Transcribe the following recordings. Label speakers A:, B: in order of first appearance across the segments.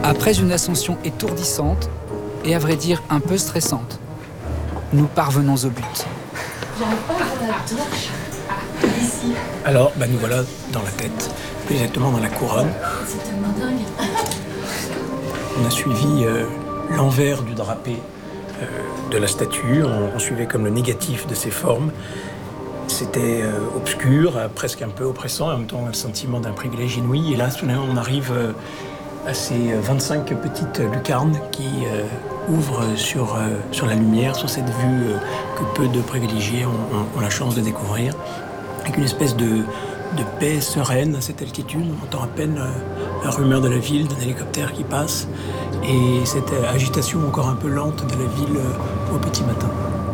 A: Après une ascension étourdissante et à vrai dire un peu stressante, nous parvenons au but.
B: J'arrive pas à voir la torche ici.
C: Alors, nous voilà dans la tête, plus exactement dans la couronne.
B: C'est tellement dingue.
C: On a suivi l'envers du drapé de la statue, on suivait comme le négatif de ses formes. C'était obscur, presque un peu oppressant, en même temps un sentiment d'un privilège inouï. Et là, soudainement, on arrive à ces 25 petites lucarnes qui ouvrent sur la lumière, sur cette vue que peu de privilégiés ont la chance de découvrir, avec une espèce de paix sereine à cette altitude. On entend à peine la rumeur de la ville, d'un hélicoptère qui passe, et cette agitation encore un peu lente de la ville au petit matin.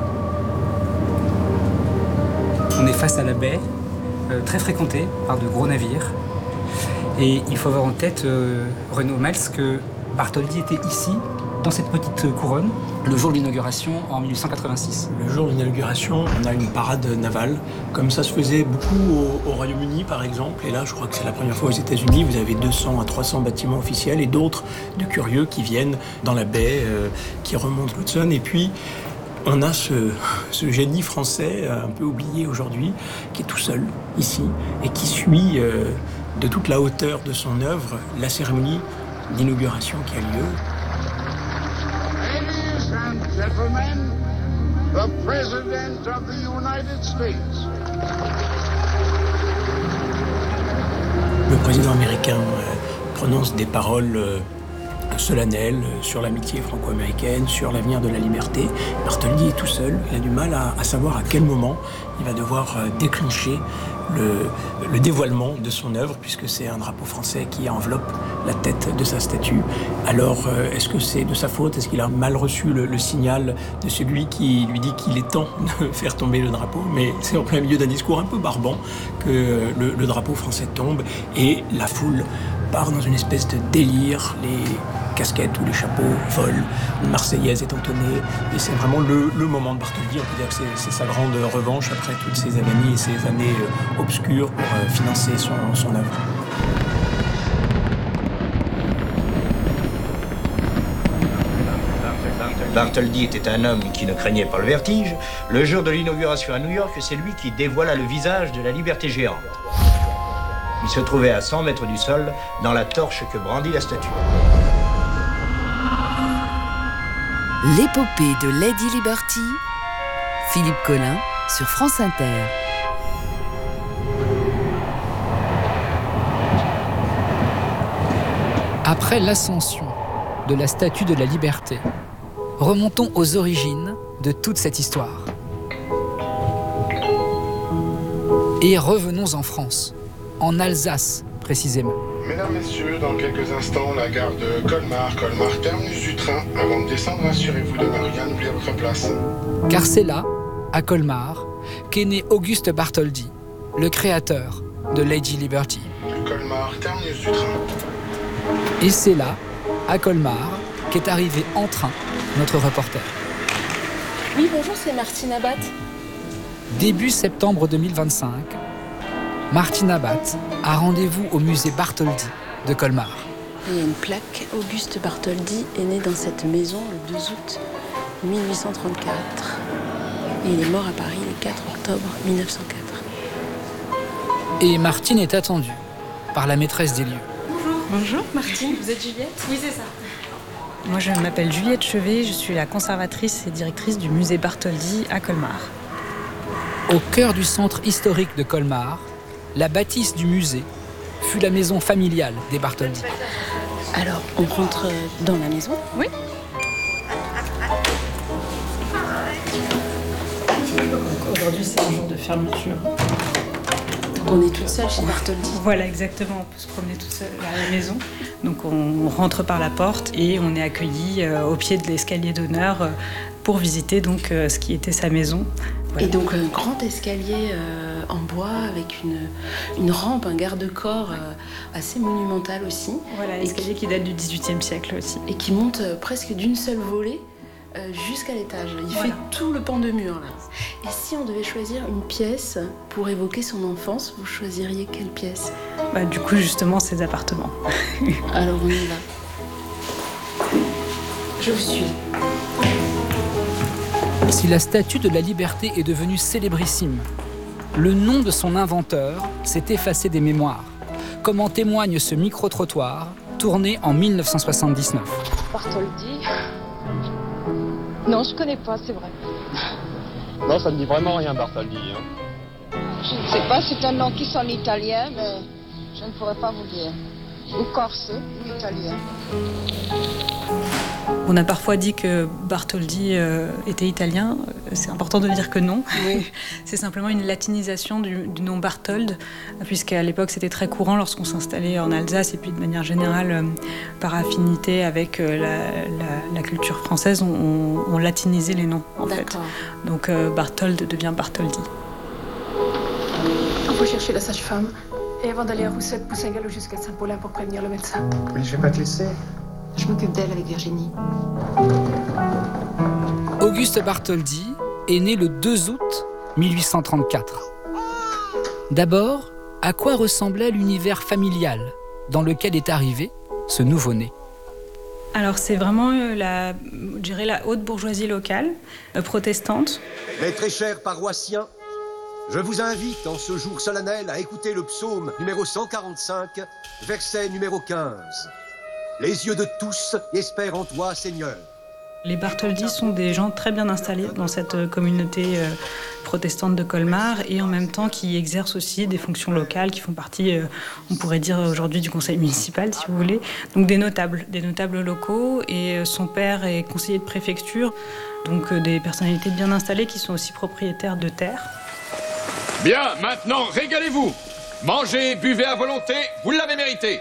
A: On est face à la baie, très fréquentée par de gros navires. Et il faut avoir en tête, Renaud Mals, que Bartholdi était ici, dans cette petite couronne, le jour de l'inauguration en 1886.
C: Le jour de l'inauguration, on a une parade navale, comme ça se faisait beaucoup au Royaume-Uni par exemple. Et là, je crois que c'est la première fois aux États-Unis, vous avez 200 à 300 bâtiments officiels et d'autres de curieux qui viennent dans la baie, qui remontent l'Hudson. Et puis, on a ce génie français, un peu oublié aujourd'hui, qui est tout seul ici et qui suit de toute la hauteur de son œuvre la cérémonie d'inauguration qui a lieu.
D: Ladies and gentlemen, the President of the United States.
C: Le président américain prononce des paroles solennelle sur l'amitié franco-américaine, sur l'avenir de la liberté. Bartholdi est tout seul, il a du mal à savoir à quel moment il va devoir déclencher le dévoilement de son œuvre, puisque c'est un drapeau français qui enveloppe la tête de sa statue. Alors, est-ce que c'est de sa faute? Est-ce qu'il a mal reçu le signal de celui qui lui dit qu'il est temps de faire tomber le drapeau? Mais c'est en plein milieu d'un discours un peu barbant que le drapeau français tombe et la foule part dans une espèce de délire. Les casquettes ou les chapeaux volent, une Marseillaise est entonnée, et c'est vraiment le moment de Bartholdi. On peut dire que c'est sa grande revanche après toutes ces avanies et ces années obscures pour financer son œuvre.
E: Bartholdi était un homme qui ne craignait pas le vertige. Le jour de l'inauguration à New York, c'est lui qui dévoila le visage de la liberté géante. Il se trouvait à 100 mètres du sol, dans la torche que brandit la statue.
F: L'épopée de Lady Liberty, Philippe Collin sur France Inter.
A: Après l'ascension de la Statue de la Liberté, remontons aux origines de toute cette histoire. Et revenons en France, en Alsace précisément.
G: Mesdames, Messieurs, dans quelques instants, la gare de Colmar, terminus du train. Avant de descendre, assurez-vous de ne rien oublier à votre place.
A: Car c'est là, à Colmar, qu'est né Auguste Bartholdi, le créateur de Lady Liberty.
G: Colmar, terminus du train.
A: Et c'est là, à Colmar, qu'est arrivé en train notre reporter.
B: Oui, bonjour, c'est Martine Abat.
A: Début septembre 2025, Martine Abat a rendez-vous au musée Bartholdi de Colmar.
B: Il y a une plaque. Auguste Bartholdi est né dans cette maison le 2 août 1834. Et il est mort à Paris le 4 octobre 1904.
A: Et Martine est attendue par la maîtresse des lieux.
B: Bonjour, Martine, vous êtes Juliette?
H: Oui, c'est ça. Moi, je m'appelle Juliette Chevet, je suis la conservatrice et directrice du musée Bartholdi à Colmar.
A: Au cœur du centre historique de Colmar, la bâtisse du musée fut la maison familiale des Bartholdi.
B: Alors, on rentre dans la maison?
H: Oui. Aujourd'hui, c'est un jour de fermeture.
B: On est toute seule chez Bartholdi.
H: Voilà, exactement. On peut se promener toute seule à la maison. Donc, on rentre par la porte et on est accueilli au pied de l'escalier d'honneur pour visiter donc ce qui était sa maison. Voilà.
B: Et donc, un grand escalier en bois avec une rampe, un garde-corps assez monumental aussi.
H: Voilà, l'escalier qui date du XVIIIe siècle aussi.
B: Et qui monte presque d'une seule volée jusqu'à l'étage. Il fait tout le pan de mur là. Et si on devait choisir une pièce pour évoquer son enfance, vous choisiriez quelle pièce?
H: Du coup, justement, ces appartements.
B: Alors on y va. Je vous suis.
A: Si la Statue de la Liberté est devenue célébrissime, le nom de son inventeur s'est effacé des mémoires, comme en témoigne ce micro-trottoir tourné en 1979.
I: Bartholdi? Non, je connais pas, c'est vrai.
J: Non, ça ne dit vraiment rien, Bartholdi.
I: Je ne sais pas, c'est un nom qui sonne italien, mais je ne pourrais pas vous dire. Ou corse, ou italien.
H: On a parfois dit que Bartholdi était italien. C'est important de dire que non. Oui. C'est simplement une latinisation du nom Barthold, puisqu'à l'époque c'était très courant lorsqu'on s'installait en Alsace et puis de manière générale, par affinité avec la culture française, on latinisait les noms en fait. Donc Barthold devient Bartholdi.
K: Il faut chercher la sage-femme. Et avant d'aller à Roussette, pousse un galop jusqu'à Saint-Paulin pour prévenir le médecin.
G: Mais je vais pas te laisser.
K: Je m'occupe d'elle avec Virginie.
A: Auguste Bartholdi est né le 2 août 1834. D'abord, à quoi ressemblait l'univers familial dans lequel est arrivé ce nouveau-né?
H: Alors c'est vraiment la haute bourgeoisie locale, protestante.
L: Mes très chers paroissiens, je vous invite en ce jour solennel à écouter le psaume numéro 145, verset numéro 15. Les yeux de tous espèrent en toi, Seigneur.
H: Les Bartholdi sont des gens très bien installés dans cette communauté protestante de Colmar et en même temps qui exercent aussi des fonctions locales qui font partie, on pourrait dire aujourd'hui, du conseil municipal, si vous voulez. Donc des notables locaux, et son père est conseiller de préfecture, donc des personnalités bien installées qui sont aussi propriétaires de terres.
J: Bien, maintenant, régalez-vous. Mangez, buvez à volonté, vous l'avez mérité.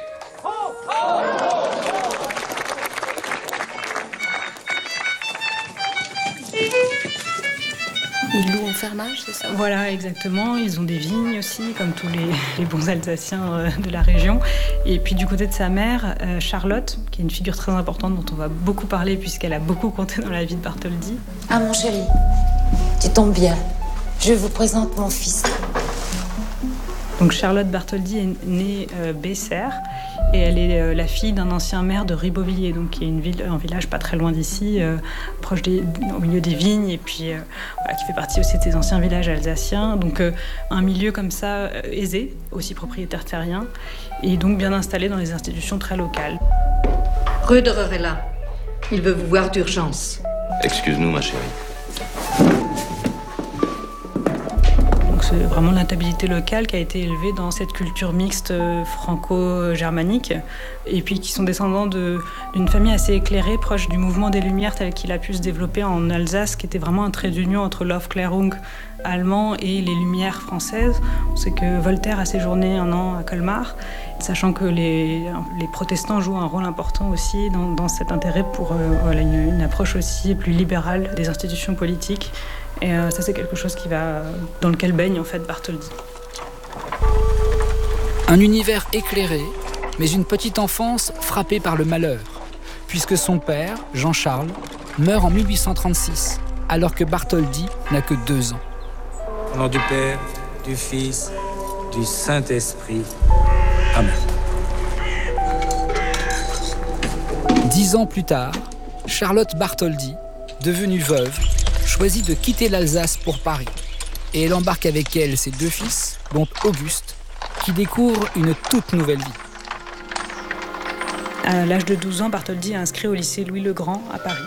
B: Ils louent en fermage, c'est ça?
H: Voilà, exactement. Ils ont des vignes aussi, comme tous les bons Alsaciens de la région. Et puis du côté de sa mère, Charlotte, qui est une figure très importante dont on va beaucoup parler puisqu'elle a beaucoup compté dans la vie de Bartholdi.
M: Ah mon chéri, tu tombes bien. Je vous présente mon fils.
H: Donc Charlotte Bartholdi est née Besserre et elle est la fille d'un ancien maire de Ribeauvilliers, donc qui est un village pas très loin d'ici, proche au milieu des vignes, et puis voilà, qui fait partie aussi de ces anciens villages alsaciens. Donc un milieu comme ça aisé, aussi propriétaire terrien, et donc bien installé dans les institutions très locales.
N: Röderer est là. Il veut vous voir d'urgence.
O: Excuse-nous, ma chérie.
H: C'est vraiment l'instabilité locale qui a été élevée dans cette culture mixte franco-germanique, et puis qui sont descendants d'une famille assez éclairée, proche du mouvement des Lumières tel qu'il a pu se développer en Alsace, qui était vraiment un trait d'union entre l'Aufklärung allemand et les Lumières françaises. On sait que Voltaire a séjourné un an à Colmar, sachant que les protestants jouent un rôle important aussi dans cet intérêt pour une approche aussi plus libérale des institutions politiques. Et ça, c'est quelque chose dans lequel baigne en fait Bartholdi.
A: Un univers éclairé, mais une petite enfance frappée par le malheur, puisque son père, Jean-Charles, meurt en 1836, alors que Bartholdi n'a que 2 ans.
P: Au nom du Père, du Fils, du Saint-Esprit. Amen.
A: 10 ans plus tard, Charlotte Bartholdi, devenue veuve, choisit de quitter l'Alsace pour Paris. Et elle embarque avec elle ses 2 fils, dont Auguste, qui découvre une toute nouvelle vie.
H: À l'âge de 12 ans, Bartholdi est inscrit au lycée Louis-le-Grand à Paris.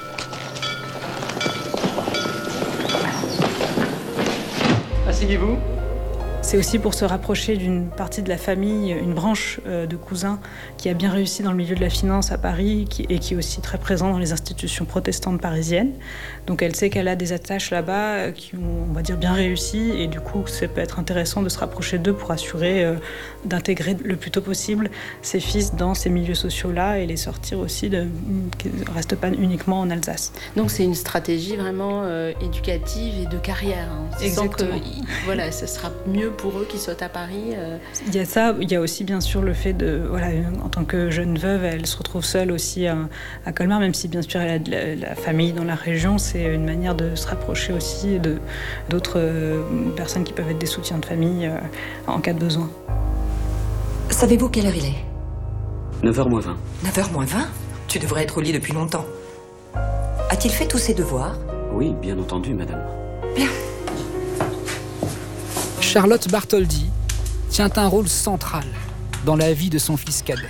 J: Asseyez-vous.
H: C'est aussi pour se rapprocher d'une partie de la famille, une branche de cousins qui a bien réussi dans le milieu de la finance à Paris et qui est aussi très présent dans les institutions protestantes parisiennes. Donc elle sait qu'elle a des attaches là-bas qui ont, on va dire, bien réussi, et du coup ça peut être intéressant de se rapprocher d'eux pour assurer d'intégrer le plus tôt possible ses fils dans ces milieux sociaux-là et les sortir aussi qu'ils ne restent pas uniquement en Alsace.
B: Donc c'est une stratégie vraiment éducative et de carrière.
H: Exactement.
B: Voilà, ce sera mieux pour eux qu'ils soient à Paris.
H: Il y a ça, il y a aussi bien sûr le fait de, voilà, en tant que jeune veuve, elle se retrouve seule aussi à Colmar, même si bien sûr elle a de la famille dans la région. C'est une manière de se rapprocher aussi d'autres personnes qui peuvent être des soutiens de famille en cas de besoin.
N: Savez-vous quelle heure il est ?
Q: 9h moins 20.
N: 9h moins 20 ? Tu devrais être au lit depuis longtemps.
O: A-t-il fait tous ses devoirs?
Q: Oui, bien entendu, madame.
O: Bien.
A: Charlotte Bartholdi tient un rôle central dans la vie de son fils cadet.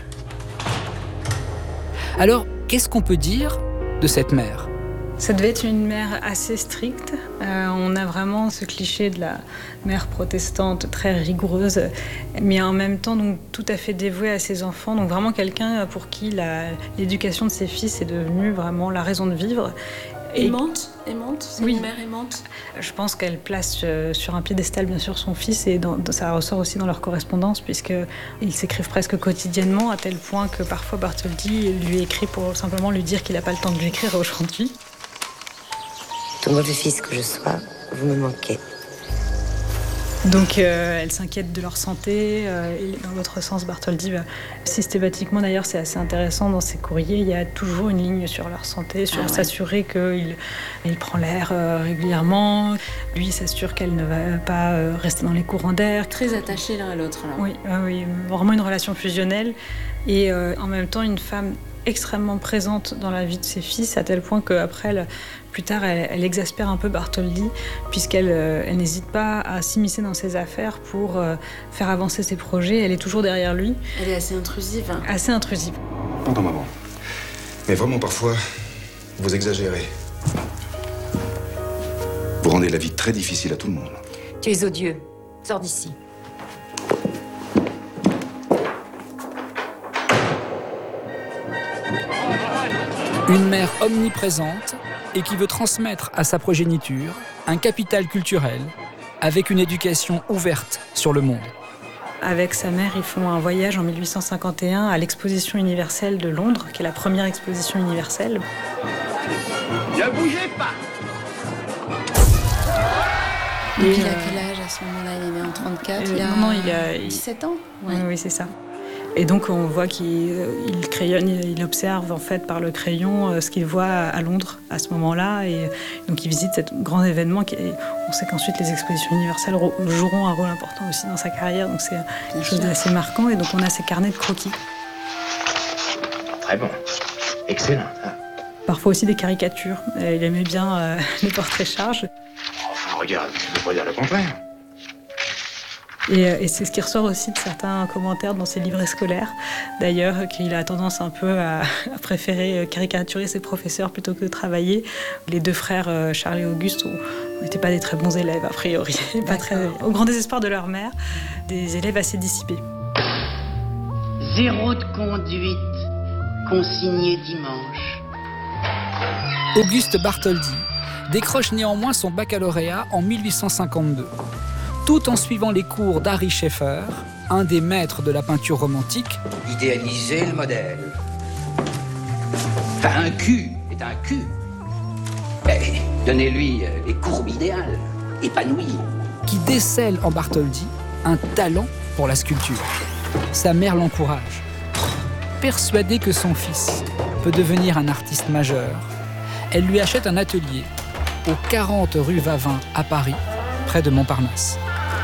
A: Alors, qu'est-ce qu'on peut dire de cette mère ?
H: Ça devait être une mère assez stricte. On a vraiment ce cliché de la mère protestante très rigoureuse, mais en même temps donc, tout à fait dévouée à ses enfants. Donc vraiment quelqu'un pour qui l'éducation de ses fils est devenue vraiment la raison de vivre.
B: Aimante, c'est
H: oui.
B: Une mère aimante.
H: Je pense qu'elle place sur un piédestal bien sûr son fils et ça ressort aussi dans leur correspondance puisqu'ils s'écrivent presque quotidiennement à tel point que parfois Bartholdi lui écrit pour simplement lui dire qu'il n'a pas le temps de lui écrire aujourd'hui.
O: Tout mauvais fils que je sois, vous me manquez.
H: Donc elle s'inquiète de leur santé. Et dans l'autre sens, Bartholdi va systématiquement, d'ailleurs c'est assez intéressant dans ses courriers, il y a toujours une ligne sur leur santé, sur s'assurer qu'il prend l'air régulièrement. Lui s'assure qu'elle ne va pas rester dans les courants d'air.
B: Très attachés l'un à l'autre. Là.
H: Oui, vraiment une relation fusionnelle. Et en même temps une femme extrêmement présente dans la vie de ses fils, à tel point qu'après, plus tard, elle exaspère un peu Bartholdi, puisqu'elle n'hésite pas à s'immiscer dans ses affaires pour faire avancer ses projets. Elle est toujours derrière lui.
B: Elle est assez intrusive.
H: Assez intrusive.
R: Pardon, maman. Mais vraiment, parfois, vous exagérez. Vous rendez la vie très difficile à tout le monde.
O: Tu es odieux. Sors d'ici.
A: Une mère omniprésente et qui veut transmettre à sa progéniture un capital culturel avec une éducation ouverte sur le monde.
H: Avec sa mère, ils font un voyage en 1851 à l'exposition universelle de Londres, qui est la première exposition universelle.
D: Ne bougez pas!
B: Et il a quel âge à ce moment-là? Il est né en 34, il a 17 ans?
H: Oui, c'est ça. Et donc on voit qu'il crayonne, il observe en fait par le crayon ce qu'il voit à Londres à ce moment-là. Et donc il visite cet grand événement. On sait qu'ensuite les expositions universelles joueront un rôle important aussi dans sa carrière. Donc c'est quelque chose d'assez marquant. Et donc on a ces carnets de croquis.
R: Très bon. Excellent.
H: Parfois aussi des caricatures. Il aimait bien les portraits charges.
R: Enfin, regarde, je ne veux pas dire le contraire.
H: Et c'est ce qui ressort aussi de certains commentaires dans ses livrets scolaires, d'ailleurs, qu'il a tendance un peu à préférer caricaturer ses professeurs plutôt que de travailler. Les deux frères, Charles et Auguste, n'étaient pas des très bons élèves, a priori. Pas très, au grand désespoir de leur mère, des élèves assez dissipés.
S: 0 de conduite, consigné dimanche.
A: Auguste Bartholdi décroche néanmoins son baccalauréat en 1852. Tout en suivant les cours d'Ary Scheffer, un des maîtres de la peinture romantique.
T: Idéaliser le modèle. Un cul est un cul. Donnez-lui les courbes idéales, épanouies.
A: Qui décèle en Bartholdi un talent pour la sculpture. Sa mère l'encourage. Persuadée que son fils peut devenir un artiste majeur, elle lui achète un atelier au 40 rue Vavin à Paris, près de Montparnasse.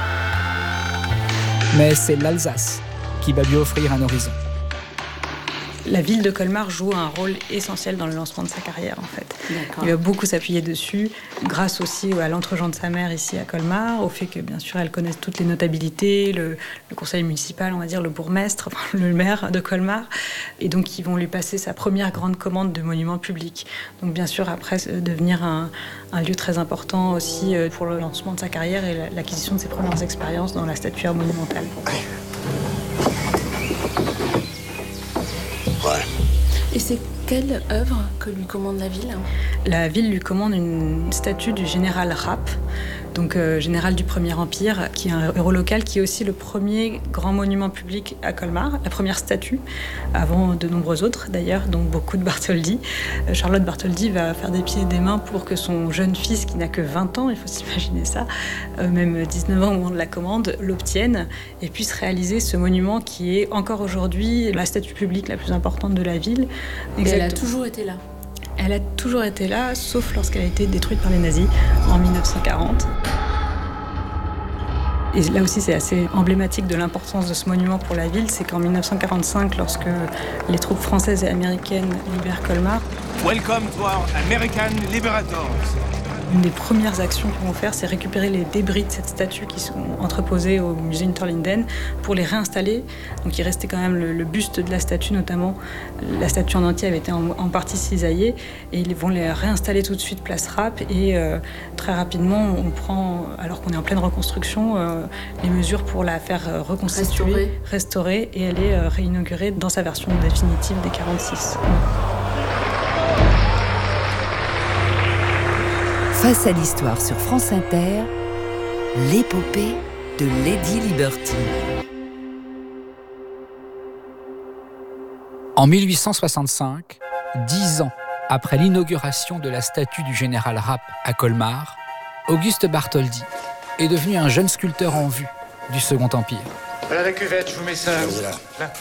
A: Mais c'est l'Alsace qui va lui offrir un horizon.
H: La ville de Colmar joue un rôle essentiel dans le lancement de sa carrière, en fait. Il va beaucoup s'appuyer dessus, grâce aussi à l'entregent de sa mère ici à Colmar, au fait que, bien sûr, elle connaît toutes les notabilités, le conseil municipal, on va dire, le bourgmestre, le maire de Colmar. Et donc, ils vont lui passer sa première grande commande de monuments publics. Donc, bien sûr, après, devenir un lieu très important aussi pour le lancement de sa carrière et l'acquisition de ses premières expériences dans la statuaire monumentale.
R: Voilà.
B: Et c'est quelle œuvre que lui commande la ville?
H: La ville lui commande une statue du général Rapp, donc général du Premier Empire, qui est un héros local, qui est aussi le premier grand monument public à Colmar, la première statue, avant de nombreux autres d'ailleurs, donc beaucoup de Bartholdi. Charlotte Bartholdi va faire des pieds et des mains pour que son jeune fils, qui n'a que 20 ans, il faut s'imaginer ça, même 19 ans au moment de la commande, l'obtienne et puisse réaliser ce monument qui est encore aujourd'hui la statue publique la plus importante de la ville.
B: Et elle a toujours été là.
H: Elle a toujours été là, sauf lorsqu'elle a été détruite par les nazis en 1940. Et là aussi, c'est assez emblématique de l'importance de ce monument pour la ville, c'est qu'en 1945, lorsque les troupes françaises et américaines libèrent Colmar,
Q: Welcome to our American Liberators.
H: Une des premières actions qu'ils vont faire, c'est récupérer les débris de cette statue qui sont entreposés au musée Unterlinden pour les réinstaller. Donc il restait quand même le buste de la statue, notamment. La statue en entier avait été en partie cisaillée et ils vont les réinstaller tout de suite place Rapp. Et très rapidement, on prend, alors qu'on est en pleine reconstruction, les mesures pour la faire reconstituer, restaurer, et elle est réinaugurée dans sa version définitive des 46.
F: Face à l'histoire sur France Inter, l'épopée de Lady Liberty.
A: En 1865, 10 ans après l'inauguration de la statue du général Rapp à Colmar, Auguste Bartholdi est devenu un jeune sculpteur en vue du Second Empire.
Q: Voilà la cuvette, je vous mets ça. Là.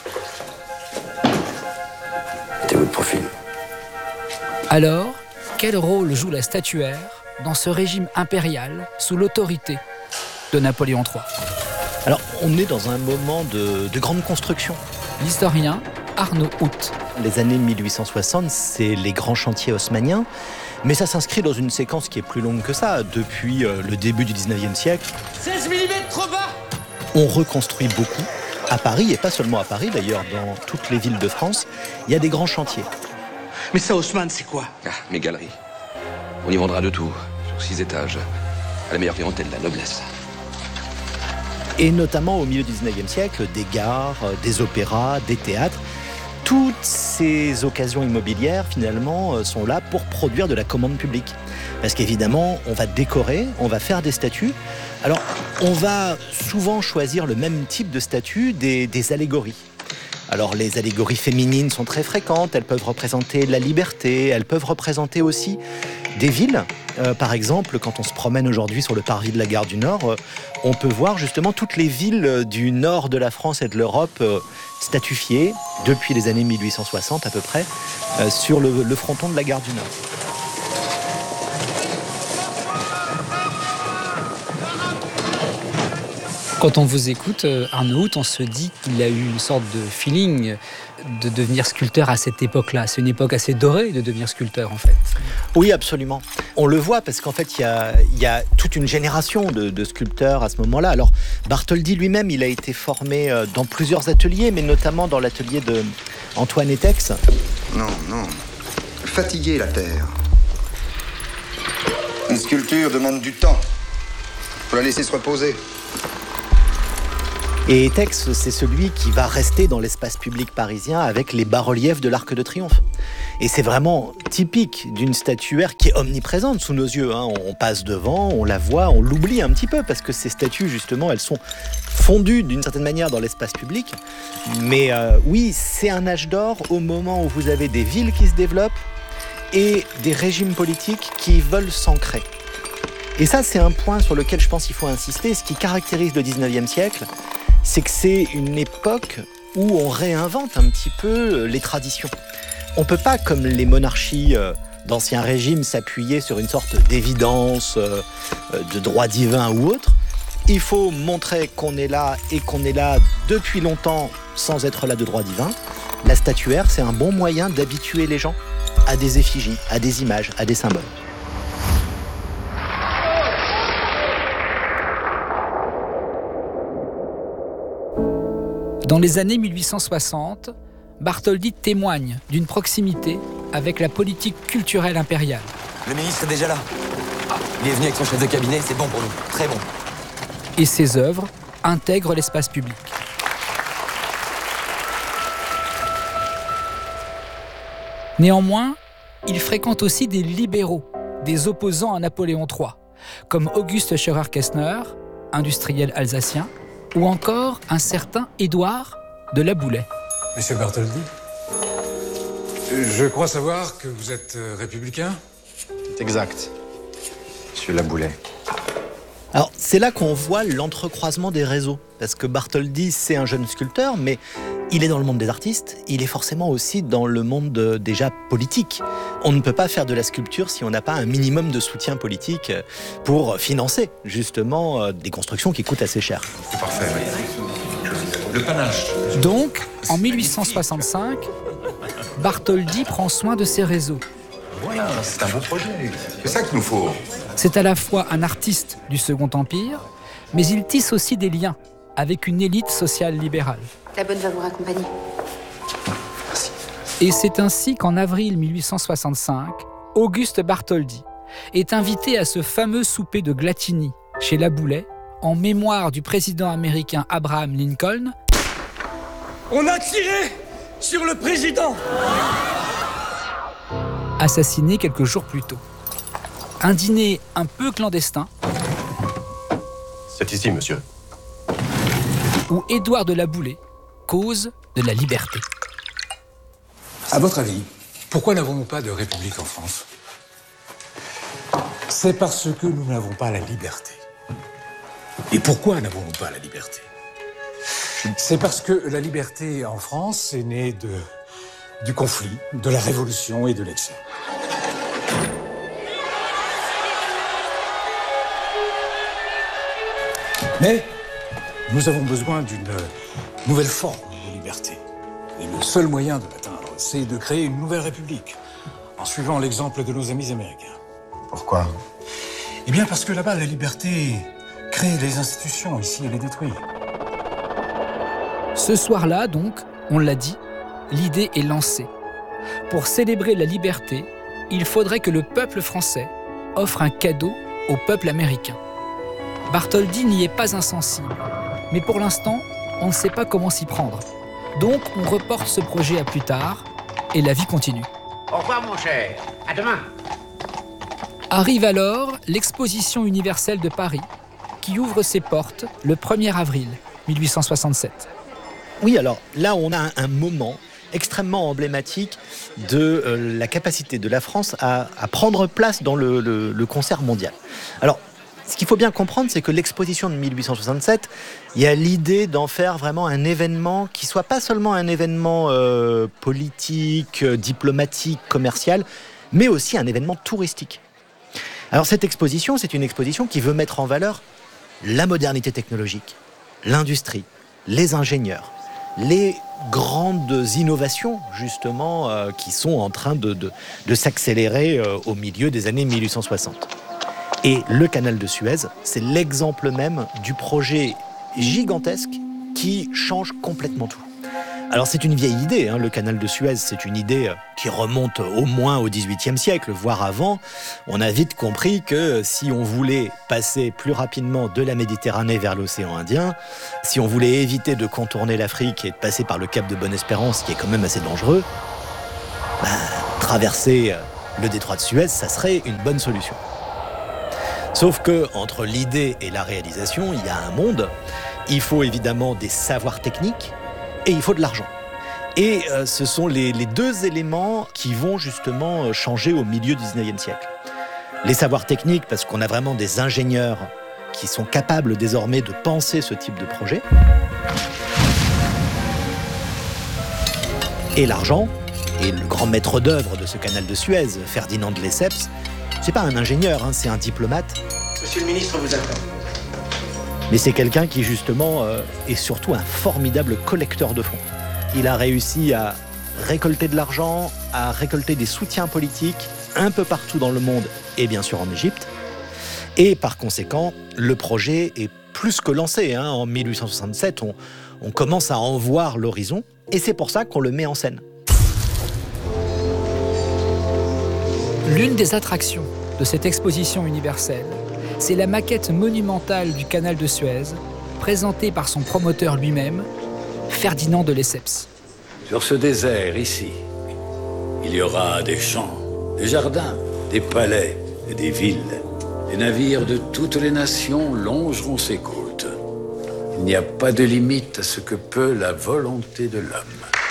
R: Mettez votre profil.
A: Alors, quel rôle joue la statuaire dans ce régime impérial sous l'autorité de Napoléon III?
U: Alors, on est dans un moment de grande construction.
A: L'historien Arnaud Hout.
U: Les années 1860, c'est les grands chantiers haussmanniens, mais ça s'inscrit dans une séquence qui est plus longue que ça, depuis le début du 19e siècle.
Q: 16 mm trop bas.
U: On reconstruit beaucoup, à Paris, et pas seulement à Paris d'ailleurs, dans toutes les villes de France, il y a des grands chantiers.
Q: Mais ça, Haussmann, c'est quoi?
T: Mes galeries. On y vendra de tout, sur 6 étages, à la meilleure clientèle de la noblesse.
U: Et notamment au milieu du 19e siècle, des gares, des opéras, des théâtres. Toutes ces occasions immobilières, finalement, sont là pour produire de la commande publique. Parce qu'évidemment, on va décorer, on va faire des statues. Alors, on va souvent choisir le même type de statue, des allégories. Alors, les allégories féminines sont très fréquentes, elles peuvent représenter la liberté, elles peuvent représenter aussi des villes. Par exemple, quand on se promène aujourd'hui sur le parvis de la gare du Nord, on peut voir justement toutes les villes du nord de la France et de l'Europe statufiées depuis les années 1860 à peu près sur le fronton de la gare du Nord.
A: Quand on vous écoute, Arnaud Hout, on se dit qu'il a eu une sorte de feeling de devenir sculpteur à cette époque-là. C'est une époque assez dorée de devenir sculpteur, en fait.
U: Oui, absolument. On le voit parce qu'en fait, il y a toute une génération de sculpteurs à ce moment-là. Alors, Bartholdi lui-même, il a été formé dans plusieurs ateliers, mais notamment dans l'atelier de Antoine Etex.
R: Non. Fatiguer la terre. Une sculpture demande du temps. Faut la laisser se reposer.
U: Et Etex, c'est celui qui va rester dans l'espace public parisien avec les bas-reliefs de l'Arc de Triomphe. Et c'est vraiment typique d'une statuaire qui est omniprésente sous nos yeux. On passe devant, on la voit, on l'oublie un petit peu parce que ces statues, justement, elles sont fondues d'une certaine manière dans l'espace public. Mais oui, c'est un âge d'or au moment où vous avez des villes qui se développent et des régimes politiques qui veulent s'ancrer. Et ça, c'est un point sur lequel je pense qu'il faut insister. Ce qui caractérise le 19e siècle, c'est que c'est une époque où on réinvente un petit peu les traditions. On ne peut pas, comme les monarchies d'Ancien Régime, s'appuyer sur une sorte d'évidence, de droit divin ou autre. Il faut montrer qu'on est là et qu'on est là depuis longtemps sans être là de droit divin. La statuaire, c'est un bon moyen d'habituer les gens à des effigies, à des images, à des symboles.
A: Dans les années 1860, Bartholdi témoigne d'une proximité avec la politique culturelle impériale.
V: Le ministre est déjà là. Il est venu avec son chef de cabinet, c'est bon pour nous, très bon.
A: Et ses œuvres intègrent l'espace public. Néanmoins, il fréquente aussi des libéraux, des opposants à Napoléon III, comme Auguste Scheurer-Kestner, industriel alsacien, ou encore un certain Édouard de La Boulaye.
W: Monsieur Bartholdi, je crois savoir que vous êtes républicain ?
R: C'est exact, monsieur La Boulaye.
U: Alors, c'est là qu'on voit l'entrecroisement des réseaux. Parce que Bartholdi, c'est un jeune sculpteur, mais il est dans le monde des artistes, il est forcément aussi dans le monde déjà politique. On ne peut pas faire de la sculpture si on n'a pas un minimum de soutien politique pour financer, justement, des constructions qui coûtent assez cher.
R: C'est parfait, oui. Le panache.
A: Donc, en 1865, Bartholdi prend soin de ses réseaux.
R: Voilà, c'est un beau projet. C'est ça qu'il nous faut.
A: C'est à la fois un artiste du Second Empire, mais il tisse aussi des liens avec une élite sociale libérale.
M: La bonne va vous raccompagner.
A: Et c'est ainsi qu'en avril 1865, Auguste Bartholdi est invité à ce fameux souper de Glatigny, chez Laboulaye, en mémoire du président américain Abraham Lincoln.
Q: On a tiré sur le président!
A: Assassiné quelques jours plus tôt. Un dîner un peu clandestin.
R: C'est ici, monsieur.
A: Où Édouard de Laboulaye cause de la liberté.
W: À votre avis, pourquoi n'avons-nous pas de république en France? C'est parce que nous n'avons pas la liberté. Et pourquoi n'avons-nous pas la liberté? C'est parce que la liberté en France est née du conflit, de la révolution et de l'excès. Mais nous avons besoin d'une nouvelle forme de liberté. Et le seul moyen de l'atteindre, c'est de créer une nouvelle république, en suivant l'exemple de nos amis américains.
R: Pourquoi?
W: Eh bien parce que là-bas, la liberté crée les institutions, ici elle les détruit.
A: Ce soir-là, donc, on l'a dit, l'idée est lancée. Pour célébrer la liberté, il faudrait que le peuple français offre un cadeau au peuple américain. Bartholdi n'y est pas insensible, mais pour l'instant, on ne sait pas comment s'y prendre. Donc, on reporte ce projet à plus tard, et la vie continue.
D: Au revoir, mon cher. À demain.
A: Arrive alors l'exposition universelle de Paris, qui ouvre ses portes le 1er avril 1867.
U: Oui, alors là, on a un moment extrêmement emblématique de la capacité de la France à prendre place dans le concert mondial. Alors, ce qu'il faut bien comprendre, c'est que l'exposition de 1867, il y a l'idée d'en faire vraiment un événement qui soit pas seulement un événement politique, diplomatique, commercial, mais aussi un événement touristique. Alors cette exposition, c'est une exposition qui veut mettre en valeur la modernité technologique, l'industrie, les ingénieurs, les grandes innovations, justement, qui sont en train de s'accélérer au milieu des années 1860. Et le canal de Suez, c'est l'exemple même du projet gigantesque qui change complètement tout. Alors c'est une vieille idée, le canal de Suez, c'est une idée qui remonte au moins au XVIIIe siècle, voire avant. On a vite compris que si on voulait passer plus rapidement de la Méditerranée vers l'océan Indien, si on voulait éviter de contourner l'Afrique et de passer par le cap de Bonne-Espérance, qui est quand même assez dangereux, traverser le détroit de Suez, ça serait une bonne solution. Sauf que entre l'idée et la réalisation, il y a un monde. Il faut évidemment des savoirs techniques, et il faut de l'argent. Et ce sont les deux éléments qui vont justement changer au milieu du 19e siècle. Les savoirs techniques, parce qu'on a vraiment des ingénieurs qui sont capables désormais de penser ce type de projet. Et l'argent, et le grand maître d'œuvre de ce canal de Suez, Ferdinand de Lesseps, c'est pas un ingénieur, c'est un diplomate.
Q: Monsieur le ministre vous attend.
U: Mais c'est quelqu'un qui, justement, est surtout un formidable collecteur de fonds. Il a réussi à récolter de l'argent, à récolter des soutiens politiques un peu partout dans le monde et bien sûr en Égypte. Et par conséquent, le projet est plus que lancé. En 1867, on commence à en voir l'horizon et c'est pour ça qu'on le met en scène.
A: L'une des attractions de cette exposition universelle, c'est la maquette monumentale du canal de Suez, présentée par son promoteur lui-même, Ferdinand de Lesseps.
C: Sur ce désert, ici, il y aura des champs, des jardins, des palais et des villes. Les navires de toutes les nations longeront ces côtes. Il n'y a pas de limite à ce que peut la volonté de l'homme.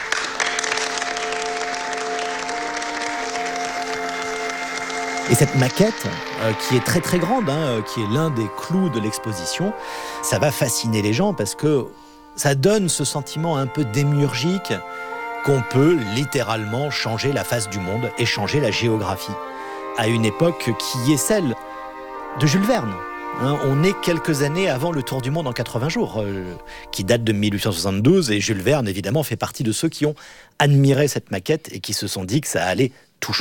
U: Et cette maquette, qui est très très grande, qui est l'un des clous de l'exposition, ça va fasciner les gens parce que ça donne ce sentiment un peu démiurgique qu'on peut littéralement changer la face du monde et changer la géographie à une époque qui est celle de Jules Verne. On est quelques années avant le Tour du monde en 80 jours, qui date de 1872, et Jules Verne, évidemment, fait partie de ceux qui ont admiré cette maquette et qui se sont dit que ça allait tout changer.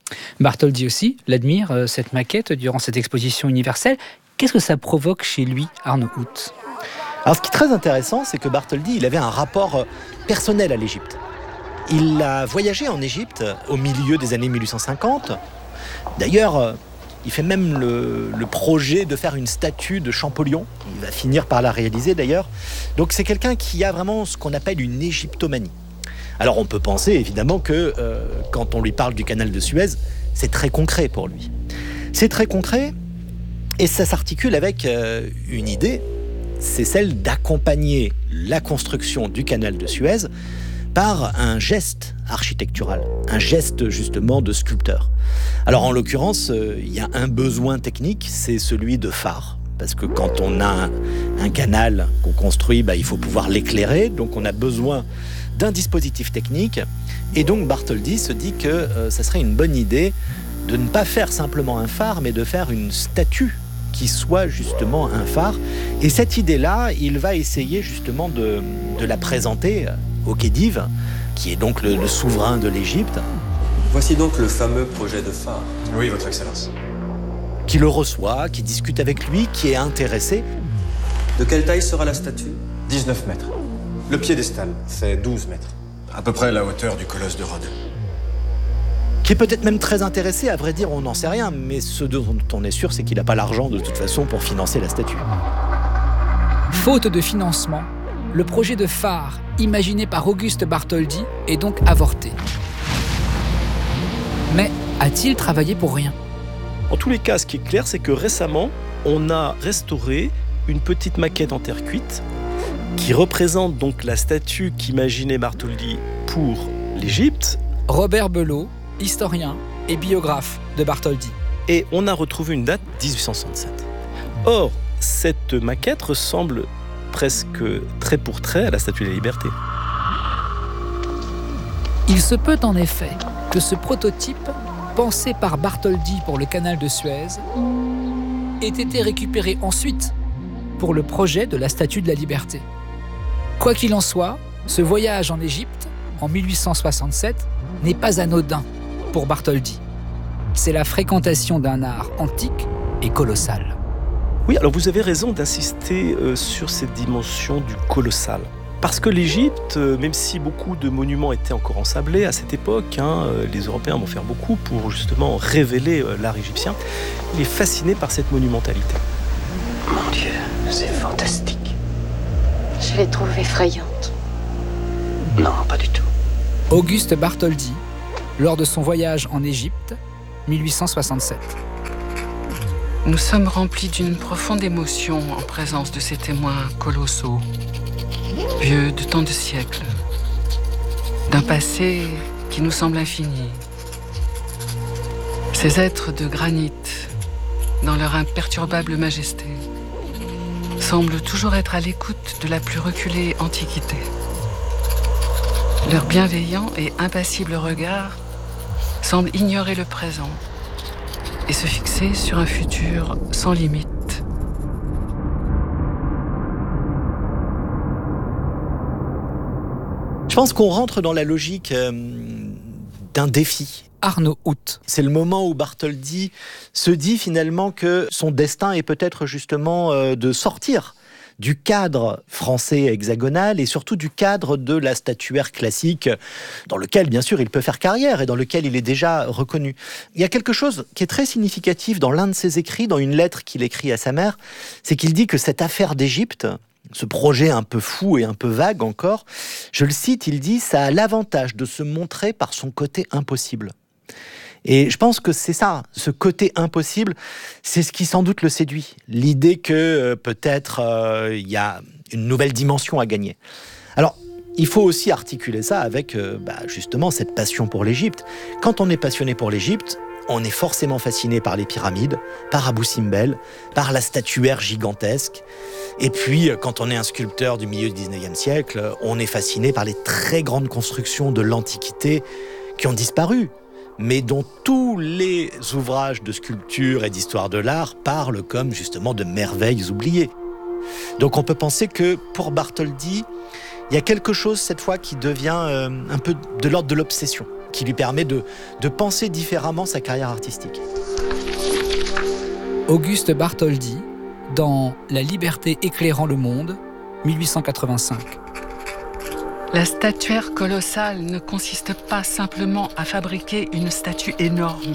A: Bartholdi aussi l'admire, cette maquette, durant cette exposition universelle. Qu'est-ce que ça provoque chez lui, Arnaud Hout ?
U: Alors ce qui est très intéressant, c'est que Bartholdi, il avait un rapport personnel à l'Égypte. Il a voyagé en Égypte au milieu des années 1850. D'ailleurs, il fait même le projet de faire une statue de Champollion. Il va finir par la réaliser d'ailleurs. Donc c'est quelqu'un qui a vraiment ce qu'on appelle une égyptomanie. Alors on peut penser évidemment que quand on lui parle du canal de Suez, c'est très concret pour lui. C'est très concret et ça s'articule avec une idée, c'est celle d'accompagner la construction du canal de Suez par un geste architectural, un geste justement de sculpteur. Alors en l'occurrence, il y a un besoin technique, c'est celui de phare. Parce que quand on a un canal qu'on construit, il faut pouvoir l'éclairer, donc on a besoin d'un dispositif technique. Et donc Bartholdi se dit que ça serait une bonne idée de ne pas faire simplement un phare, mais de faire une statue qui soit justement un phare. Et cette idée-là, il va essayer justement de la présenter au Khedive, qui est donc le souverain de l'Égypte.
E: Voici donc le fameux projet de phare.
R: Oui, Votre Excellence.
U: Qui le reçoit, qui discute avec lui, qui est intéressé.
E: De quelle taille sera la statue ?
R: 19 mètres. Le piédestal fait 12 mètres. À peu près la hauteur du colosse de Rhodes.
U: Qui est peut-être même très intéressé, à vrai dire, on n'en sait rien, mais ce dont on est sûr, c'est qu'il n'a pas l'argent de toute façon pour financer la statue.
A: Faute de financement, le projet de phare imaginé par Auguste Bartholdi est donc avorté. Mais a-t-il travaillé pour rien ?
G: En tous les cas, ce qui est clair, c'est que récemment, on a restauré une petite maquette en terre cuite qui représente donc la statue qu'imaginait Bartholdi pour l'Égypte.
A: Robert Belot, historien et biographe de Bartholdi.
G: Et on a retrouvé une date, 1867. Or, cette maquette ressemble presque trait pour trait à la Statue de la Liberté.
A: Il se peut en effet que ce prototype, pensé par Bartholdi pour le canal de Suez, ait été récupéré ensuite pour le projet de la Statue de la Liberté. Quoi qu'il en soit, ce voyage en Égypte, en 1867, n'est pas anodin pour Bartholdi. C'est la fréquentation d'un art antique et colossal.
G: Oui, alors vous avez raison d'insister sur cette dimension du colossal. Parce que l'Égypte, même si beaucoup de monuments étaient encore ensablés à cette époque, les Européens vont faire beaucoup pour justement révéler l'art égyptien, il est fasciné par cette monumentalité.
O: Mon Dieu, c'est fantastique. Je les trouve effrayantes. Non, pas du tout.
A: Auguste Bartholdi, lors de son voyage en Égypte, 1867.
B: Nous sommes remplis d'une profonde émotion en présence de ces témoins colossaux, vieux de tant de siècles, d'un passé qui nous semble infini. Ces êtres de granit, dans leur imperturbable majesté, semblent toujours être à l'écoute de la plus reculée antiquité. Leur bienveillant et impassible regard semble ignorer le présent et se fixer sur un futur sans limite.
U: Je pense qu'on rentre dans la logique d'un défi.
A: Arnaud Hout.
U: C'est le moment où Bartholdi se dit finalement que son destin est peut-être justement de sortir du cadre français hexagonal et surtout du cadre de la statuaire classique dans lequel, bien sûr, il peut faire carrière et dans lequel il est déjà reconnu. Il y a quelque chose qui est très significatif dans l'un de ses écrits, dans une lettre qu'il écrit à sa mère, c'est qu'il dit que cette affaire d'Égypte, ce projet un peu fou et un peu vague encore, je le cite, il dit « ça a l'avantage de se montrer par son côté impossible ». Et je pense que c'est ça, ce côté impossible, c'est ce qui sans doute le séduit. L'idée que peut-être il y a une nouvelle dimension à gagner. Alors, il faut aussi articuler ça avec justement cette passion pour l'Égypte. Quand on est passionné pour l'Égypte, on est forcément fasciné par les pyramides, par Abou Simbel, par la statuaire gigantesque. Et puis, quand on est un sculpteur du milieu du 19e siècle, on est fasciné par les très grandes constructions de l'Antiquité qui ont disparu, mais dont tous les ouvrages de sculpture et d'histoire de l'art parlent comme justement de merveilles oubliées. Donc on peut penser que pour Bartholdi, il y a quelque chose cette fois qui devient un peu de l'ordre de l'obsession. qui lui permet de penser différemment sa carrière artistique.
A: Auguste Bartholdi, dans La liberté éclairant le monde, 1885.
B: La statuaire colossale ne consiste pas simplement à fabriquer une statue énorme.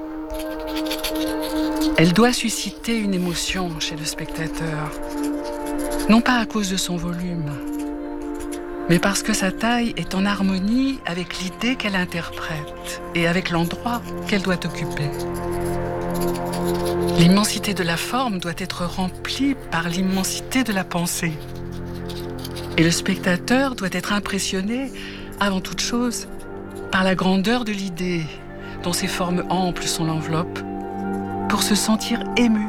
B: Elle doit susciter une émotion chez le spectateur, non pas à cause de son volume, mais parce que sa taille est en harmonie avec l'idée qu'elle interprète et avec l'endroit qu'elle doit occuper. L'immensité de la forme doit être remplie par l'immensité de la pensée. Et le spectateur doit être impressionné, avant toute chose, par la grandeur de l'idée, dont ses formes amples sont l'enveloppe, pour se sentir ému.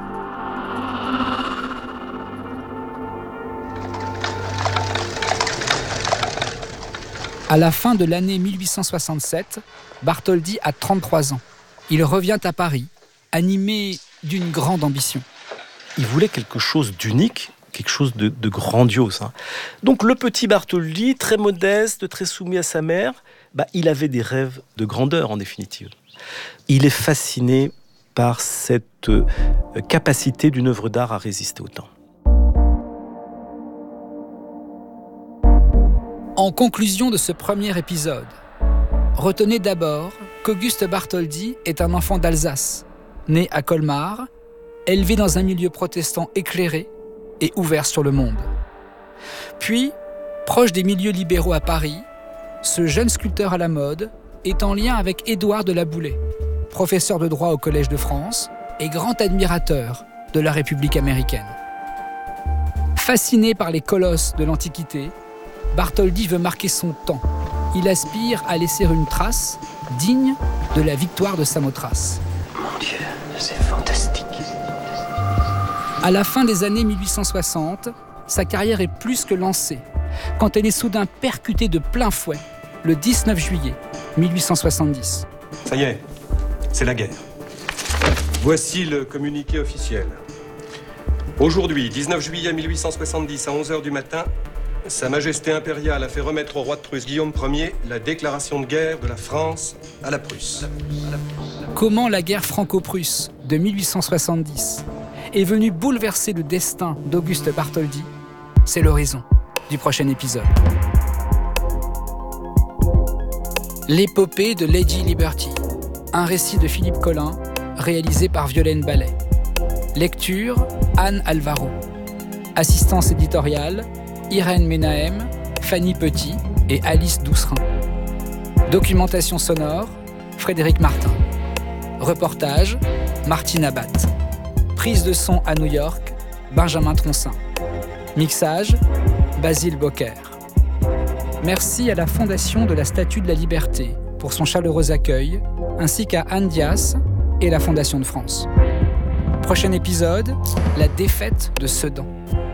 A: À la fin de l'année 1867, Bartholdi a 33 ans. Il revient à Paris, animé d'une grande ambition.
G: Il voulait quelque chose d'unique, quelque chose de grandiose. Donc le petit Bartholdi, très modeste, très soumis à sa mère, il avait des rêves de grandeur en définitive. Il est fasciné par cette capacité d'une œuvre d'art à résister au temps.
A: En conclusion de ce premier épisode, retenez d'abord qu'Auguste Bartholdi est un enfant d'Alsace, né à Colmar, élevé dans un milieu protestant éclairé et ouvert sur le monde. Puis, proche des milieux libéraux à Paris, ce jeune sculpteur à la mode est en lien avec Édouard de La Boulaye, professeur de droit au Collège de France et grand admirateur de la République américaine. Fasciné par les colosses de l'Antiquité, Bartholdi veut marquer son temps. Il aspire à laisser une trace digne de la victoire de Samothrace.
O: Mon Dieu, c'est fantastique.
A: À la fin des années 1860, sa carrière est plus que lancée, quand elle est soudain percutée de plein fouet, le 19 juillet 1870.
R: Ça y est, c'est la guerre. Voici le communiqué officiel. Aujourd'hui, 19 juillet 1870, à 11h du matin, Sa Majesté impériale a fait remettre au roi de Prusse Guillaume Ier la déclaration de guerre de la France à la Prusse.
A: Comment la guerre franco-prusse de 1870 est venue bouleverser le destin d'Auguste Bartholdi, c'est l'horizon du prochain épisode. L'épopée de Lady Liberty, un récit de Philippe Collin, réalisé par Violaine Ballet. Lecture, Anne Alvaro. Assistance éditoriale, Irène Menahem, Fanny Petit et Alice Doucerin. Documentation sonore, Frédéric Martin. Reportage, Martine Abat. Prise de son à New York, Benjamin Troncin. Mixage, Basile Bocquer. Merci à la Fondation de la Statue de la Liberté pour son chaleureux accueil, ainsi qu'à Anne Dias et la Fondation de France. Prochain épisode, la défaite de Sedan.